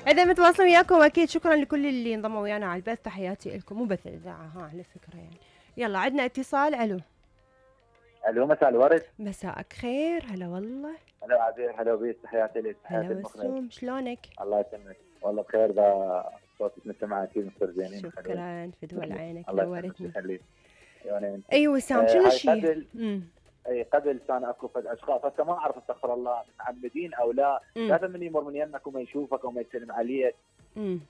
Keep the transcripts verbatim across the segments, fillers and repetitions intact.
اذا متواصلين وياكم اكيد. شكرا لكل اللي انضموا ويانا على البث، تحياتي لكم. مو بث الاذاعه ها على فكره يعني. يلا عندنا اتصال. الو الو مساء الورد. مساءك خير. هلا والله. هلا عبير. هلا بيت. تحياتي لك. هلا وسوم. شلونك؟ الله يسلمك. والله بخير. ذا صوتك نسمع اكيد مصير زينين. شكرا في دول عينك. الله نورتني. يعني اي وسام شنو الشيء؟ قبل اي قبل كان اكو فد اشخاص هسه ما اعرف استغفر الله متعمدين او لا، هذا من يمر من يمك وما يشوفك وما يسلم عليك. امم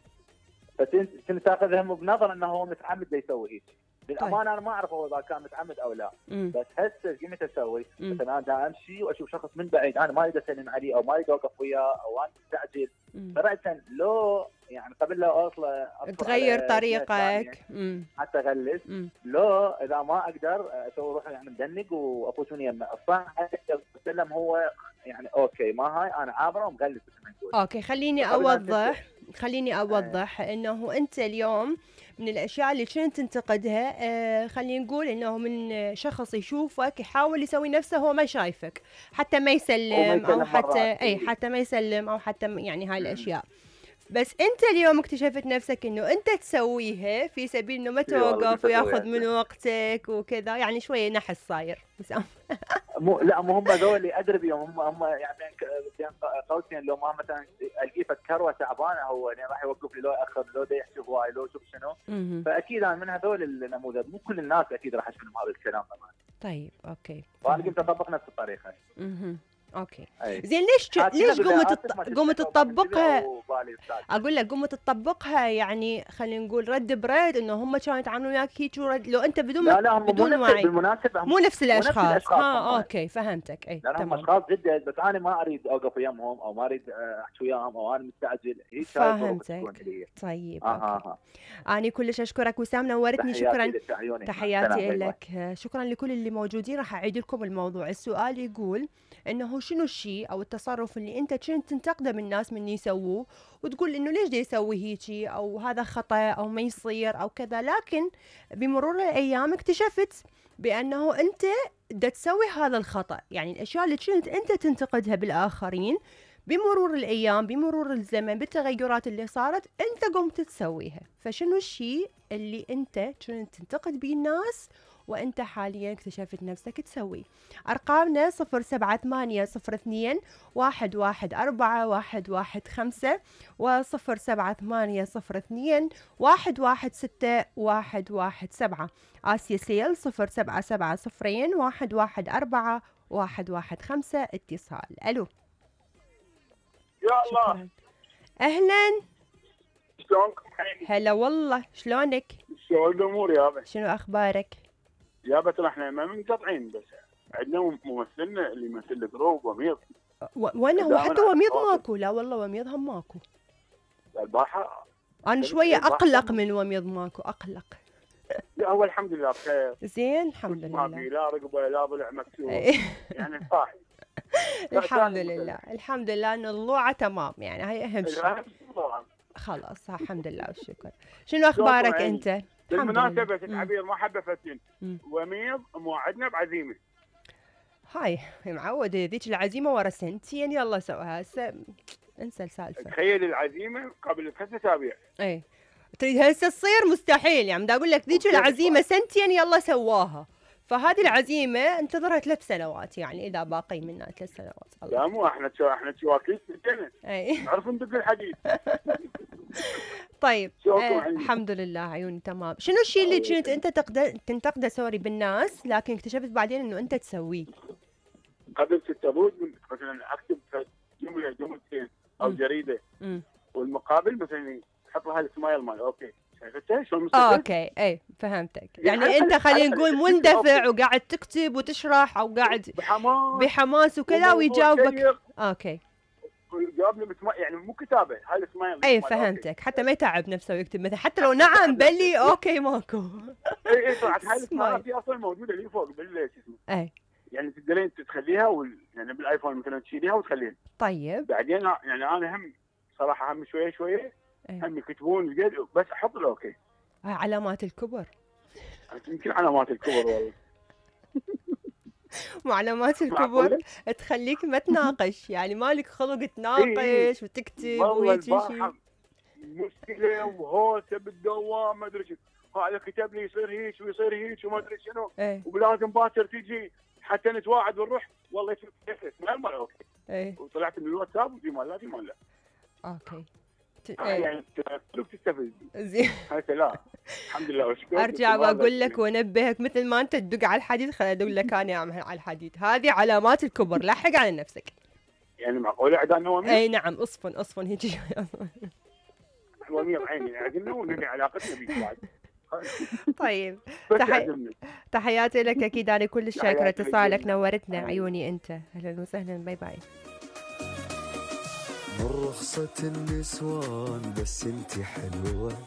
فانت كنت تاخذهم بنظر انه هو متعمد يسوي هيك. للامانه طيب. انا ما اعرف هو اذا كان متعمد او لا. مم. بس هسه ايش قمت اسوي؟ مثلا انا امشي واشوف شخص من بعيد انا ما اريد اسلم عليه او ما اريد اوقف وياه او انا مستعجل، فرأسا لو يعني قبل لا اوصله تغير طريقك حتى اغلس، لو اذا ما اقدر اسوي روحي يعني مدنق وافوت من يمه اصلا اسلم هو يعني اوكي ما هاي انا عابره ومغلس مثل ما نقول. اوكي خليني اوضح خليني اوضح انه انت اليوم من الاشياء اللي كنت تنتقدها آه خلينا نقول انه من شخص يشوفك يحاول يسوي نفسه هو ما شايفك، حتى ما يسلم او حتى اي حتى ما يسلم او حتى يعني هاي الاشياء. بس انت اليوم اكتشفت نفسك انه انت تسويها في سبيل انه ما توقف وياخذ من وقتك وكذا، يعني شويه نحس صاير بس مو لا مو هم ذول ادري بيهم هم هم يعني بين قوسين لو ما مثلا القيه فكروه تعبانه هو يعني راح يوقف لي لو ياخر لو دا يحسب هواي لو شوف شنو. فاكيد انا من هذول النموذج مو كل الناس اكيد راح اشوف هذا الكلام طبعا. طيب اوكي فانا قمت اطبق نفس الطريقه. اها اوكي أي. زين ليش ليش قمت قمت تطبقها؟ اقول لك قمت تطبقها يعني خلينا نقول رد برد انه هم كانوا يتعاملون وياك هيك ورد لو انت بدون لا لا هم بدون مو وعي بالمناسبه مو نفس الاشخاص. ها اوكي فهمتك. اي لا هم اشخاص جدا بس انا ما اريد اوقف وياهم او ما اريد احكي وياهم او انا مستعجل هيك. فهمتك. طيب آه آه. انا كلش اشكرك وسام نورتني. شكرا تحياتي لك. شكرا لكل اللي موجودين. راح اعيد لكم الموضوع. السؤال يقول انه شنو الشيء او التصرف اللي انت كنت تنتقده من الناس من يسووه وتقول انه ليش دا يسوي هيجي او هذا خطأ او ما يصير او كذا، لكن بمرور الايام اكتشفت بانه انت دا تسوي هذا الخطأ. يعني الاشياء اللي كنت انت تنتقدها بالاخرين بمرور الايام بمرور الزمن بالتغيرات اللي صارت انت قمت تسويها. فشنو الشيء اللي انت كنت تنتقد به الناس وانت حاليا اكتشفت نفسك تسوي؟ ارقامنا صفر سبعة ثمانية صفر اثنين واحد واحد أربعة واحد واحد خمسة وصفر سبعة ثمانية صفر اثنين واحد واحد ستة واحد واحد سبعة. آسيا سيل صفر سبعة سبعة صفرين واحد واحد أربعة واحد واحد خمسة. اتصال. الو يا الله. اهلا. شلونكم؟ هلا والله. شلونك؟ شلون الامور يابا؟ شنو اخبارك؟ يابا ترى احنا ما منقطعين بس عندنا ممثلنا اللي يمثل الجروب وميض. وانا هو حتى وميض ماكو. لا والله وميض هم ماكو. البارحه انا شويه اقلق من وميض ماكو. اقلق. لا هو الحمد لله بخير. زين الحمد لله. ما في لا رقبه لا ضلع مكسور يعني صاحي. الحمد لله الحمد لله ان الضلوعه تمام يعني هاي اهم شيء. خلاص الحمد لله والشكر. شنو اخبارك انت؟ بالمناسبه العبير ما حابه افتن وميض موعدنا بعزيمه. هاي معوده ذيك العزيمه ورا سنتين يلا سوها هسه انسى السالفه. تخيل العزيمه قبل ثلاث اسابيع. اي تريد هسه تصير مستحيل يعني بدي اقول لك ذيك العزيمه سنتين يلا سواها. فهذه العزيمه انتظرها ثلاث سنوات يعني اذا باقي منها ثلاث سنوات. لا مو احنا احنا شواكيس بالجنة. اي نعرف ندق الحديد. طيب آه الحمد لله عيوني تمام. شنو الشيء اللي كنت انت تقدر تنتقده سوري بالناس لكن اكتشفت بعدين انه انت تسويه؟ قبل ست شهور مثلا اكتب جمله جملتين او جريده م. والمقابل مثلا احط لها السمايل مال اوكي شايفتها شلون اه اوكي اي فهمتك. يعني, يعني انت خلينا نقول مندفع وقاعد تكتب وتشرح او قاعد بحماس بحماس وكذا ويجاوبك. اوكي جواب لي يعني مو كتابه هاي السمايل. اي فهمتك. حتى ما يتعب نفسه ويكتب مثلا حتى لو نعم بلي اوكي ماكو. اي اي طلعت هاي السمايل في اصلا موجوده اللي فوق بال شو اسمه. اي يعني تقدرين تخليها وال... يعني بالايفون مثلا تشيليها وتخليها. طيب بعدين يعني انا هم صراحه هم شويه شويه هم يكتبون بس احط له اوكي. هاي علامات الكبر. يمكن علامات الكبر والله. معلومات الكبر تخليك ما تناقش يعني مالك خلق تناقش وتكتب ويجي شيء. مشكله وهوسه بالدوام ما ادري شنو، هذا كتب لي يصير هيك ويصير هيك وما ادري شنو، ايه ولازم باكر تجي حتى نتواعد ونروح. والله يفكر ما المال اوكي. ايه وطلعت من الواتساب وفي مال لا في مال لا. اوكي آه يعني تستفيد زين. هسه لا الحمد لله وشكرا. ارجع واقول لك وانبهك مثل ما انت تدق على الحديد خليني ادق لك انا على الحديد. هذه علامات الكبر، لحق على نفسك. يعني معقوله عدان نوامير؟ اي نعم اصفن اصفن هيجي نوامير بعيني عقلنا ونبي علاقتنا بيك بعد. طيب تحي... تحياتي لك اكيد انا كل الشاكره اتصالك نورتنا عيوني انت. اهلا وسهلا باي باي. من رخصة النسوان بس انتي حلوة